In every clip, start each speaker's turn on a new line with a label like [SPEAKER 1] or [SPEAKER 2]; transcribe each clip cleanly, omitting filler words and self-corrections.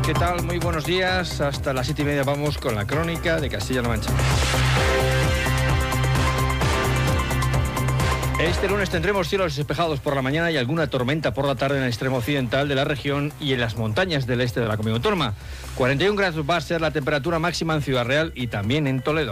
[SPEAKER 1] ¿qué tal? Muy buenos días. Hasta las 7:30 vamos con la crónica de Castilla-La Mancha. Este lunes tendremos cielos despejados por la mañana y alguna tormenta por la tarde en el extremo occidental de la región y en las montañas del este de la comunidad autónoma. 41 grados va a ser la temperatura máxima en Ciudad Real y también en Toledo.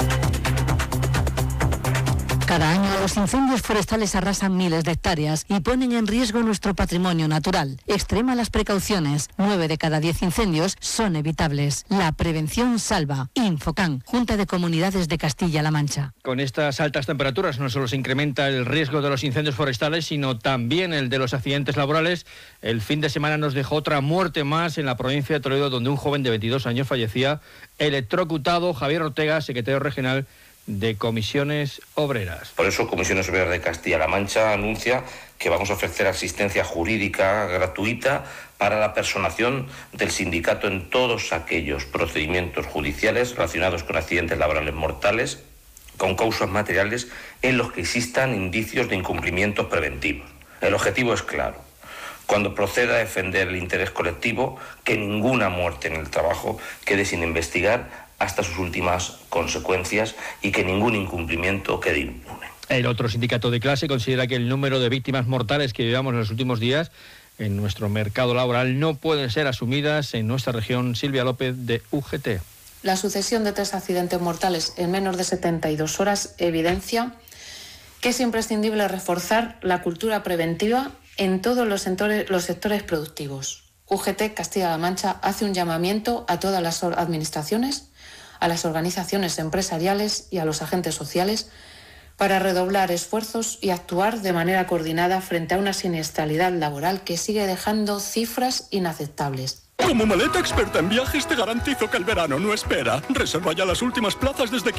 [SPEAKER 2] Cada año los incendios forestales arrasan miles de hectáreas y ponen en riesgo nuestro patrimonio natural. Extrema las precauciones. 9 de cada 10 incendios son evitables. La prevención salva. Infocan, Junta de Comunidades de Castilla-La Mancha.
[SPEAKER 1] Con estas altas temperaturas no solo se incrementa el riesgo de los incendios forestales, sino también el de los accidentes laborales. El fin de semana nos dejó otra muerte más en la provincia de Toledo, donde un joven de 22 años fallecía electrocutado. Javier Ortega, secretario regional de Comisiones Obreras.
[SPEAKER 3] Por eso Comisiones Obreras de Castilla-La Mancha anuncia que vamos a ofrecer asistencia jurídica gratuita para la personación del sindicato en todos aquellos procedimientos judiciales relacionados con accidentes laborales mortales con causas materiales en los que existan indicios de incumplimientos preventivos. El objetivo es claro: cuando proceda a defender el interés colectivo, que ninguna muerte en el trabajo quede sin investigar hasta sus últimas consecuencias y que ningún incumplimiento quede impune.
[SPEAKER 1] El otro sindicato de clase considera que el número de víctimas mortales que llevamos en los últimos días en nuestro mercado laboral no pueden ser asumidas en nuestra región. Silvia López, de UGT.
[SPEAKER 4] La sucesión de 3 accidentes mortales en menos de 72 horas evidencia que es imprescindible reforzar la cultura preventiva en todos los sectores productivos. UGT Castilla-La Mancha hace un llamamiento a todas las administraciones, a las organizaciones empresariales y a los agentes sociales para redoblar esfuerzos y actuar de manera coordinada frente a una siniestralidad laboral que sigue dejando cifras inaceptables.
[SPEAKER 5] Como Maleta experta en viajes te garantizo que el verano no espera. Reserva ya las últimas plazas desde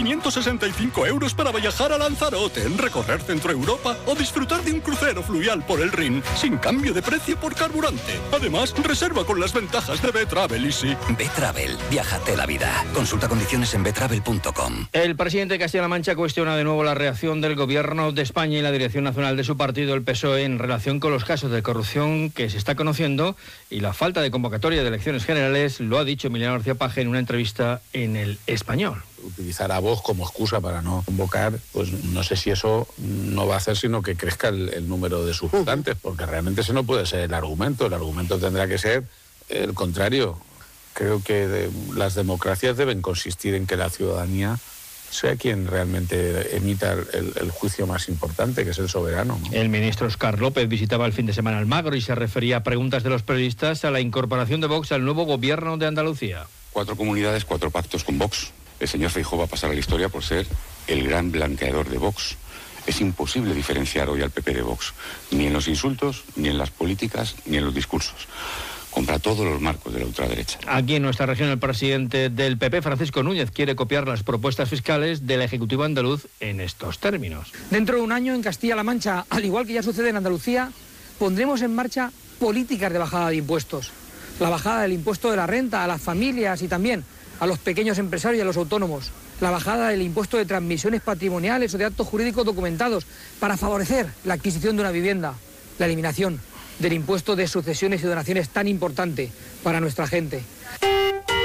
[SPEAKER 5] 565 € para viajar a Lanzarote, recorrer Centro Europa o disfrutar de un crucero fluvial por el Rin, sin cambio de precio por carburante. Además, reserva con las ventajas de B-Travel Easy.
[SPEAKER 6] B-Travel, viájate la vida. Consulta condiciones en betravel.com.
[SPEAKER 1] El presidente de Castilla-La Mancha cuestiona de nuevo la reacción del Gobierno de España y la dirección nacional de su partido, el PSOE, en relación con los casos de corrupción que se está conociendo y la falta de convocatoria de elecciones generales. Lo ha dicho Emiliano García Paje en una entrevista en El Español.
[SPEAKER 7] Utilizar a Vox como excusa para no convocar, pues no sé si eso no va a hacer sino que crezca el número de sus votantes, porque realmente ese no puede ser el argumento. El argumento tendrá que ser el contrario. Creo que las democracias deben consistir en que la ciudadanía sea quien realmente emita el juicio más importante, que es el soberano, ¿no?
[SPEAKER 1] El ministro Óscar López visitaba el fin de semana Almagro y se refería a preguntas de los periodistas a la incorporación de Vox al nuevo gobierno de Andalucía.
[SPEAKER 8] 4 comunidades, 4 pactos con Vox. El señor Feijóo va a pasar a la historia por ser el gran blanqueador de Vox. Es imposible diferenciar hoy al PP de Vox, ni en los insultos, ni en las políticas, ni en los discursos. Compra todos los marcos de la ultraderecha.
[SPEAKER 1] Aquí en nuestra región el presidente del PP, Francisco Núñez, quiere copiar las propuestas fiscales del Ejecutivo andaluz en estos términos.
[SPEAKER 9] Dentro de un año en Castilla-La Mancha, al igual que ya sucede en Andalucía, pondremos en marcha políticas de bajada de impuestos. La bajada del impuesto de la renta a las familias y también a los pequeños empresarios y a los autónomos. La bajada del impuesto de transmisiones patrimoniales o de actos jurídicos documentados para favorecer la adquisición de una vivienda. La eliminación del impuesto de sucesiones y donaciones tan importante para nuestra gente.